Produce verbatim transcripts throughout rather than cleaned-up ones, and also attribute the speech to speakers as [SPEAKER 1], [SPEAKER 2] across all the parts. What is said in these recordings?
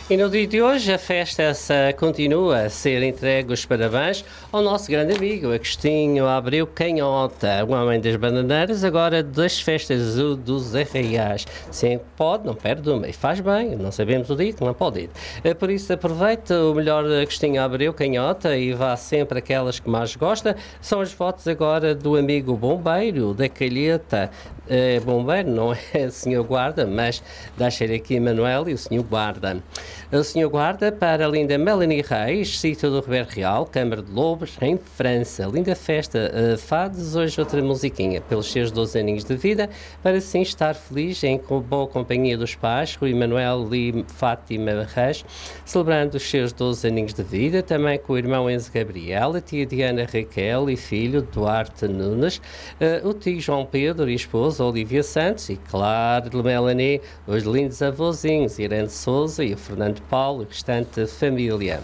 [SPEAKER 1] E no dia de hoje a festa essa continua a ser entregue os parabéns ao nosso grande amigo Agostinho Abreu Canhota, o homem das bananeiras, agora das festas dos Arraiais. Sim, pode, não perde uma, e faz bem, não sabemos o dia que não pode ir. Por isso aproveita o melhor Agostinho Abreu Canhota e vá sempre aquelas que mais gosta. São as fotos agora do amigo bombeiro da Calheta. É, bombeiro, não é o senhor guarda, mas deixa-lhe aqui Manuel e o senhor guarda. O senhor guarda para a linda Melanie Reis, sítio do Ribeiro Real, Câmara de Lobos, em França. Linda festa, uh, fados, hoje outra musiquinha, pelos seus doze aninhos de vida, para assim estar feliz em boa companhia dos pais, Rui Manuel e Fátima Reis, celebrando os seus doze aninhos de vida, também com o irmão Enzo Gabriel, a tia Diana Raquel e filho Duarte Nunes, uh, o tio João Pedro e esposa Olivia Santos e, claro, Melanie, os lindos avôzinhos, Irene Souza e o Fernando Paulo, e restante família.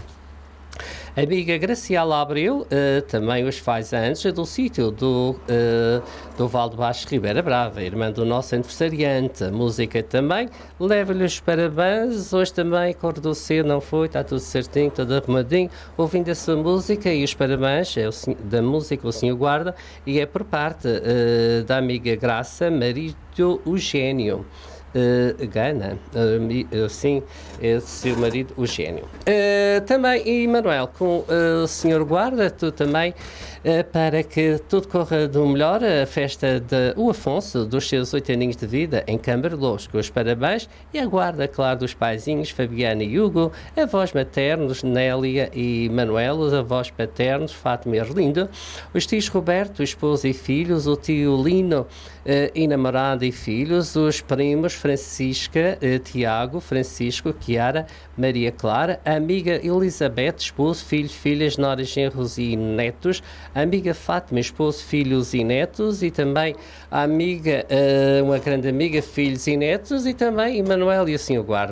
[SPEAKER 1] A amiga Graciela Abreu uh, também os faz antes do sítio do, uh, do Val de Baixo Ribeira Brava, irmã do nosso aniversariante. A música também leva-lhe os parabéns. Hoje também acordou cedo, não foi? Está tudo certinho, tudo arrumadinho. Ouvindo a sua música e os parabéns é o, da música o senhor guarda, e é por parte uh, da amiga Graça Marido Eugênio. Uh, Gana, uh, sim, é seu marido, o Gênio. Uh, também, e Manuel, com uh, o senhor guarda, tu também, uh, para que tudo corra do melhor, a festa de o Afonso, dos seus oito aninhos de vida, em Câmara de Lobos, com os parabéns, e a guarda, claro, dos paizinhos, Fabiana e Hugo, avós maternos, Nélia e Manuel, os avós paternos, Fátima e Erlindo, os tios Roberto, esposa e filhos, o tio Lino, Uh, e namorada e filhos, os primos Francisca, uh, Tiago, Francisco, Chiara, Maria Clara, a amiga Elizabeth, esposo, filhos, filhas, noras, genros e netos, a amiga Fátima, esposo, filhos e netos, e também a amiga, uh, uma grande amiga, filhos e netos, e também Emanuel e o senhor guarda.